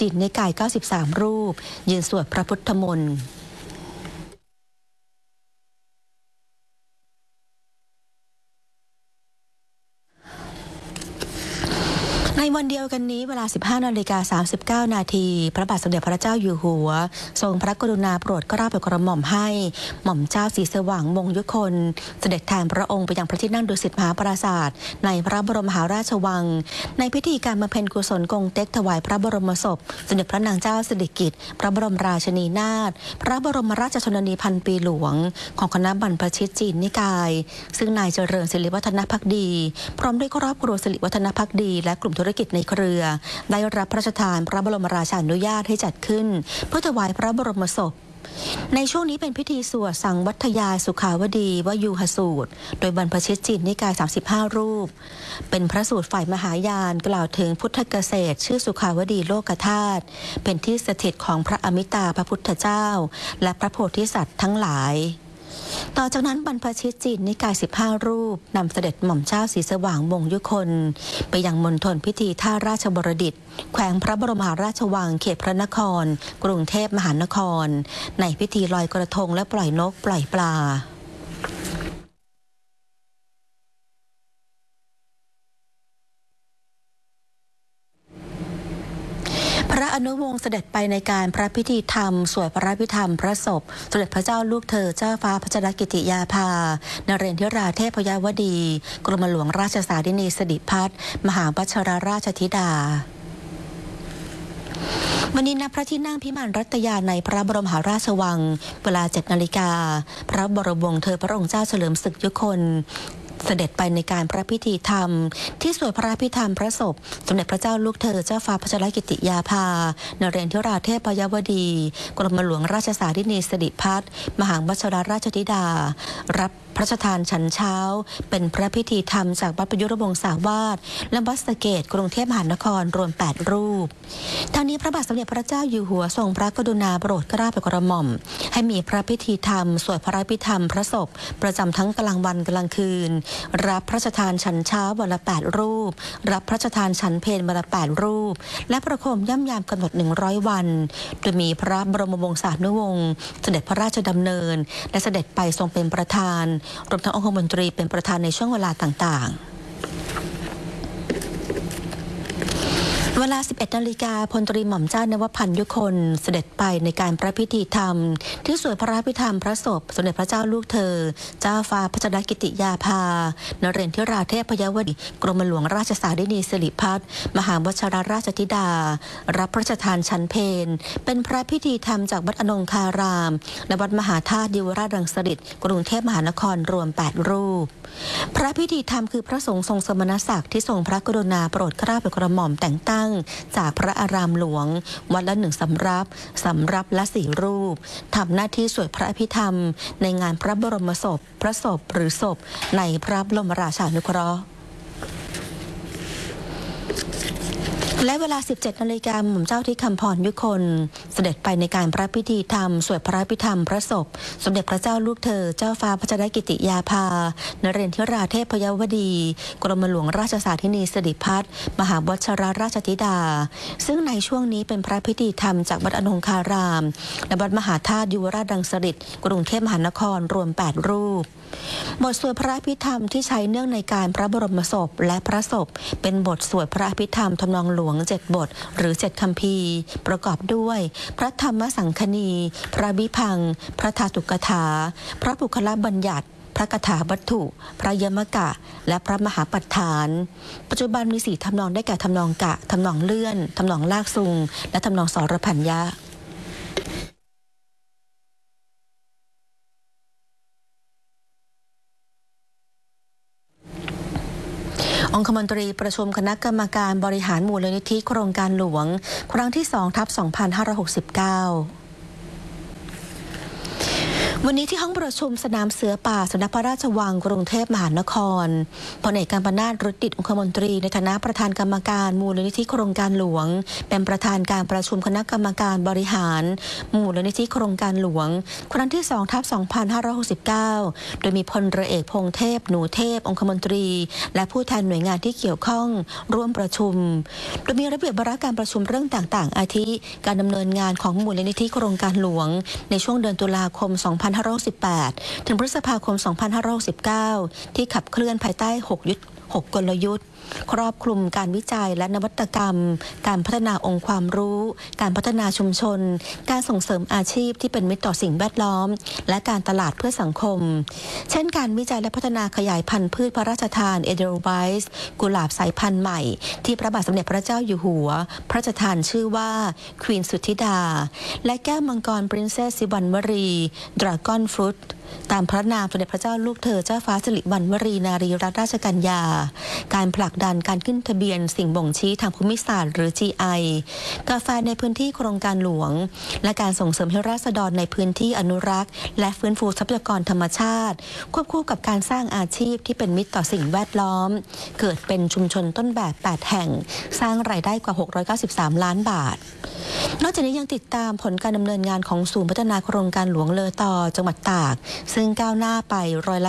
จีนนิกาย93รูปยืนสวดพระพุทธมนต์ในวันเดียวกันนี้เวลา 15:39 นาทีพระบาทสมเด็จพระเจ้าอยู่หัวทรงพระกรุณาโปรดเกล้าโปรดกระหม่อมให้หม่อมเจ้าศรีสว่างมงคลเสด็จแทนพระองค์ไปยังพระที่นั่งดุสิตมหาปราสาทในพระบรมมหาราชวังในพิธีการบำเพ็ญกุศลกงเต็กถวายพระบรมศพสมเด็จพระนางเจ้าสิริกิติ์พระบรมราชินีนาถพระบรมราชชนนีพันปีหลวงของคณะบรรพชิตจีนนิกายซึ่งนายเจริญศิริวัฒนภักดีพร้อมด้วยครอบครัวศิริวัฒนภักดีและกลุ่มธุรกิจในเครือได้รับพระราชทานพระบรมราชานุญาตให้จัดขึ้นเพื่อถวายพระบรมศพในช่วงนี้เป็นพิธีสวดสังวัทยายสุขาวดีวยูหสูตรโดยบรรพชิตจีนนิกาย35รูปเป็นพระสูตรฝ่ายมหายานกล่าวถึงพุทธเกษตรชื่อสุขาวดีโลกธาตุเป็นที่สถิตของพระอมิตาพระพุทธเจ้าและพระโพธิสัตว์ทั้งหลายต่อจากนั้นบรรพชิตจีนนิกาย15รูปนำเสด็จหม่อมเจ้าศรีสว่างมงคลไปยังมณฑลพิธีท่าราชบรดิตแขวงพระบรมมหาราชวังเขตพระนครกรุงเทพมหานครในพิธีลอยกระทงและปล่อยนกปล่อยปลาพระอนุวงศ์เสด็จไปในการพระพิธีธรรมสวดพระพิธรรมพระศพสมเด็จพระเจ้าลูกเธอเจ้าฟ้าพัชรกิติยาภานเรนทิราเทพยวดีกรมหลวงราชสารินีสิริพัฒน์มหาวัชรราชธิดาวันนี้ณพระที่นั่งพิมานรัตยาในพระบรมมหาราชวังเวลา 7 นาฬิกาพระบรมวงศ์เธอพระองค์เจ้าเฉลิมศึกยุคลเสด็จไปในการพระพิธีธรรมที่สวดพระพิธรรมพระศพสมเด็จพระเจ้าลูกเธอเจ้าฟ้าพัชรกิติยาภานเรนทิราเทพยวดีกรมหลวงราชสารินีสิริพัฒน์มหาวัชรราชธิดารับพระราชทานฉันเช้าเป็นพระพิธีธรรมจากวัดประยุรวงศาวาสและวัดสะเกษกรุงเทพมหานครรวม8รูปทางนี้พระบาทสมเด็จพระเจ้าอยู่หัวทรงพระกรุณาโปรดเกล้าโปรดกระหม่อมให้มีพระพิธีธรรมสวดพระพิธรรมพระศพประจำทั้งกลางวันกลางคืนรับพระราชทานฉันเช้าวันละ8รูปรับพระราชทานฉันเพลวันละ8รูปและประโคมย่ำยามกำหนด100วันโดยมีพระบรมวงศานุวงศ์เสด็จพระราชดำเนินและเสด็จไปทรงเป็นประธานรวมทั้งองคมนตรีเป็นประธานในช่วงเวลาต่างๆเวลา 11 นาฬิกาพลตรีหม่อมเจ้านวพันธ์ยุคนเสด็จไปในการพระพิธีธรรมที่สวดพระพิธรรมพระศพสมเด็จพระเจ้าลูกเธอเจ้าฟ้าพัชรกิติยาภานเรนทิราเทพยวดีกรมหลวงราชสารินีสิริพัฒน์มหาวัชรราชธิดารับพระราชทานฉันเพลเป็นพระพิธีธรรมจากวัดอนงคารามและวัดมหาธาตุยวราชรังสฤษฎ์กรุงเทพมหานครรวม8รูปพระพิธีธรรมคือพระสงฆ์ทรงสมณศักดิ์ที่ทรงพระกรุณาโปรดเกล้าโปรดกระหม่อมแต่งตั้งจากพระอารามหลวงวัดละ1สำรับละ4รูปทำหน้าที่สวดพระอภิธรรมในงานพระบรมศพพระศพหรือศพในพระบรมราชานุเคราะห์และเวลา 17 นาฬิกาหม่อมเจ้าที่คำพรยุคนเสด็จไปในการพระพิธีธรรมสวดพระพิธรรมพระศพสมเด็จพระเจ้าลูกเธอเจ้าฟ้าพัชรกิติยาภานเรนทิราเทพยวดีกรมหลวงราชสารินีสิริพัฒน์มหาวัชรราชธิดาซึ่งในช่วงนี้เป็นพระพิธีธรรมจากวัดอนงคารามและวัดมหาธาตุยวราชรังสฤษฎ์กรุงเทพมหานครรวม8รูปบทสวดพระอภิธรรมที่ใช้เนื่องในการพระบรมศพและพระศพเป็นบทสวดพระอภิธรรมทำนองหลวง7บทหรือ7คัมภีร์ประกอบด้วยพระธรรมสังคณีพระวิพังค์พระธาตุกถาพระปุคละบัญญัติพระคาถาวัตถุพระยมกะและพระมหาปัฏฐานปัจจุบันมี4ทำนองได้แก่ทำนองกะทำนองเลื่อนทำนองลากซุงและทำนองสรพัญญะองคมนตรีประชุมคณะกรรมการบริหารมูลนิธิโครงการหลวงครั้งที่2/2569 วันนี้ที่ห้องประชุมสนามเสือป่าสำนักพระราชวังกรุงเทพมหานครพลเอกกัมปนาท รุตติองคมนตรีในฐานะประธานกรรมการมูลนิธิโครงการหลวงเป็นประธานการประชุมคณะกรรมการบริหารมูลนิธิโครงการหลวงครั้งที่2/2569โดยมีพลเรือเอกพงษ์เทพหนูเทพองคมนตรีและผู้แทนหน่วยงานที่เกี่ยวข้องร่วมประชุมโดยมีระเบียบวาระการประชุมเรื่องต่างๆอาทิการดำเนินงานของมูลนิธิโครงการหลวงในช่วงเดือนตุลาคม2518 ถึงพฤษภาคม 2519 ที่ขับเคลื่อนภายใต้6 กลยุทธ์ครอบคลุมการวิจัยและนวัตกรรมการพัฒนาองค์ความรู้การพัฒนาชุมชนการส่งเสริมอาชีพที่เป็นมิตรต่อสิ่งแวดล้อมและการตลาดเพื่อสังคมเช่นการวิจัยและพัฒนาขยายพันธุ์พืชพระราชทานเอเดลไวส์กุหลาบสายพันธุ์ใหม่ที่พระบาทสมเด็จพระเจ้าอยู่หัวพระราชทานชื่อว่าควีนสุทธิดาและแก้วมังกรปรินเซสสิวันวรีดราก้อนฟรุตตามพระนามสมเด็จพระเจ้าลูกเธอเจ้าฟ้าสิริวัณวรีนารีรัตนราชกัญญาการผลักดันการขึ้นทะเบียนสิ่งบ่งชี้ทางภูมิศาสตร์หรือ GI กาแฟในพื้นที่โครงการหลวงและการส่งเสริมให้ราษฎรในพื้นที่อนุรักษ์และฟื้นฟูทรัพยากรธรรมชาติควบคู่กับการสร้างอาชีพที่เป็นมิตรต่อสิ่งแวดล้อมเกิดเป็นชุมชนต้นแบบ8แห่งสร้างรายได้กว่า693ล้านบาทนอกจากนี้ยังติดตามผลการดำเนินงานของศูนย์พัฒนาโครงการหลวงเลอตอจังหวัดตากซึ่งก้าวหน้าไป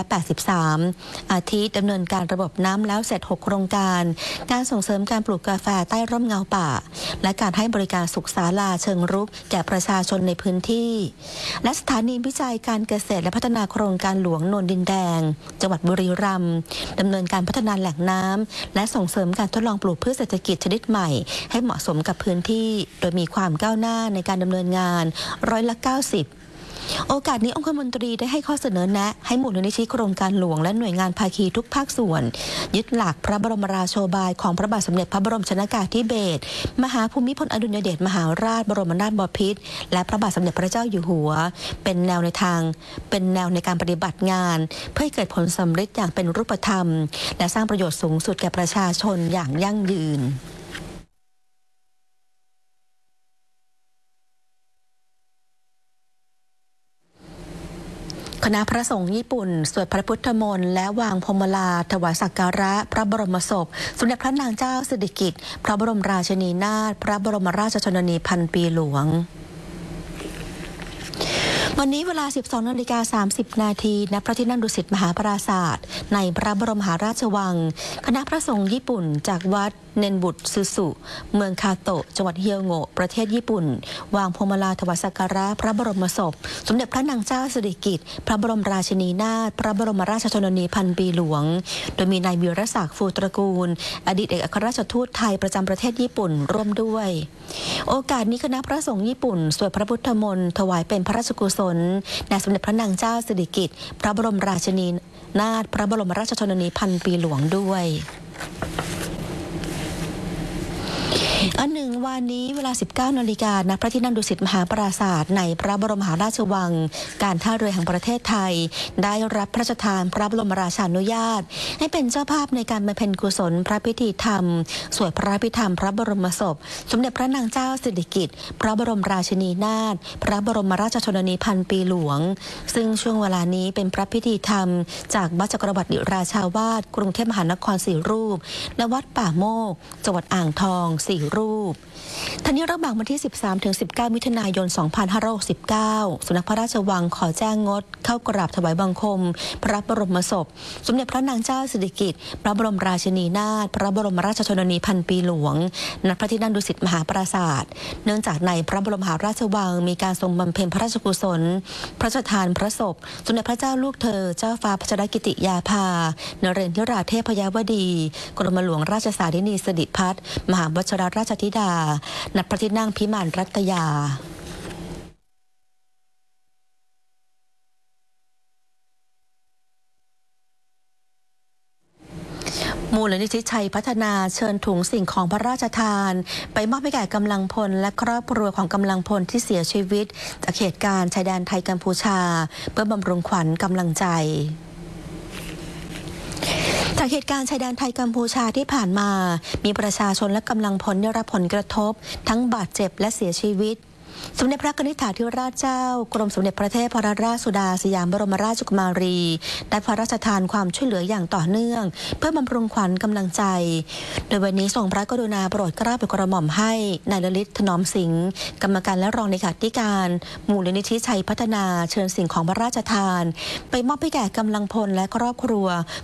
83%อาทิดำเนินการระบบน้ำแล้วเสร็จ6โครงการการส่งเสริมการปลูกกาแฟใต้ร่มเงาป่าและการให้บริการสุขศาลาเชิงรุกแก่ประชาชนในพื้นที่และสถานีวิจัยการเกษตรและพัฒนาโครงการหลวงโนนดินแดงจังหวัดบุรีรัมย์ดำเนินการพัฒนาแหล่งน้ำและส่งเสริมการทดลองปลูกพืชเศรษฐกิจชนิดใหม่ให้เหมาะสมกับพื้นที่โดยมีความก้าวหน้าในการดำเนินงาน90%โอกาสนี้องคมนตรีได้ให้ข้อเสนอแนะให้มูลนิธิโครงการหลวงและหน่วยงานภาคีทุกภาคส่วนยึดหลักพระบรมราโชบายของพระบาทสมเด็จพระบรมชนกาธิเบศรมหาภูมิพลอดุลยเดชมหาราชบรมนาถบพิตรและพระบาทสมเด็จพระเจ้าอยู่หัวเป็นแนวในการปฏิบัติงานเพื่อให้เกิดผลสำเร็จอย่างเป็นรูปธรรมและสร้างประโยชน์สูงสุดแก่ประชาชนอย่างยั่งยืนคณะพระสงฆ์ญี่ปุ่นสวดพระพุทธมนต์และวางพวงมาลาถวายสักการะพระบรมศพสมเด็จพระนางเจ้าสิริกิติ์พระบรมราชินีนาถพระบรมราชชนนีพันปีหลวงวันนี้เวลา 12:30 นาทีณพระที่นั่งดุสิตมหาปราสาทในพระบรมมหาราชวังคณะพระสงฆ์ญี่ปุ่นจากวัดเนนบุตซึสุเมืองคาโตะจังหวัดเฮียวโงะประเทศญี่ปุ่นวางพวงมาลาถวายสักการะพระบรมศพสมเด็จพระนางเจ้าสิริกิติ์พระบรมราชินีนาถพระบรมราชชนนีพันปีหลวงโดยมีนายวีรศักดิ์ฟูตระกูลอดีตเอกอัครราชทูตไทยประจำประเทศญี่ปุ่นร่วมด้วยโอกาสนี้คณะพระสงฆ์ญี่ปุ่นสวดพระพุทธมนต์ถวายเป็นพระราชกุศลแด่สมเด็จพระนางเจ้าสิริกิติ์พระบรมราชินีนาถพระบรมราชชนนีพันปีหลวงด้วยอันหนึ่งวันนี้เวลา 19 นาฬิกาณพระที่นั่งดุสิตมหาปราสาทในพระบรมมหาราชวังการท่าเรือแห่งประเทศไทยได้รับพระราชทานพระบรมราชานุญาตให้เป็นเจ้าภาพในการบำเพ็ญกุศลพระพิธีธรรมสวดพระพิธรรมพระบรมศพสมเด็จพระนางเจ้าสิริกิติ์พระบรมราชินีนาถพระบรมราชชนนีพันปีหลวงซึ่งช่วงเวลานี้เป็นพระพิธีธรรมจากวัดจักรวรรดิราชาวาสกรุงเทพมหานคร4 รูปและวัดป่าโมกจังหวัดอ่างทอง4 รูปทั้งนี้ระหว่างวันที่ 13-19 มิถุนายน 2569 สำนักพระราชวังขอแจ้งงดเข้ากราบถวายบังคมพระบรมศพสมเด็จพระนางเจ้าสิริกิติ์พระบรมราชินีนาถพระบรมราชชนนีพันปีหลวงณพระที่นั่งดุสิตมหาปราสาทเนื่องจากในพระบรมมหาราชวังมีการทรงบำเพ็ญพระราชกุศลพระราชทานพระศพสมเด็จพระเจ้าลูกเธอเจ้าฟ้าพัชรกิติยาภานเรนทิราเทพยวดีกรมหลวงราชสารินีสิริพัฒน์มหาวชิรราชธิดาณพระที่นั่งพิมานรัตยามูลนิธิชัยพัฒนาเชิญถุงสิ่งของพระราชทานไปมอบให้แก่กำลังพลและครอบครัวของกำลังพลที่เสียชีวิตจากเหตุการณ์ชายแดนไทยกัมพูชาเพื่อบำรุงขวัญกำลังใจจากเหตุการณ์ชายแดนไทยกัมพูชาที่ผ่านมามีประชาชนและกำลังพลได้รับผลกระทบทั้งบาดเจ็บและเสียชีวิตสมเด็จพระนิธิถาธิราชเจ้ากรมสมเด็จพระเทพรัตนราชสุดาสยามบรมราชกุมารีได้พระราชทานความช่วยเหลืออย่างต่อเนื่องเพื่อบำรุงขวัญกำลังใจโดยวันนี้ทรงพระกรุณาโปรดเกล้าโปรดกระหม่อมให้นายลลิตถนอมสิงห์กรรมการและรองเลขาธิการมูลนิธิชัยพัฒนาเชิญสิ่งของพระราชทานไปมอบให้แก่กำลังพลและครอบครัว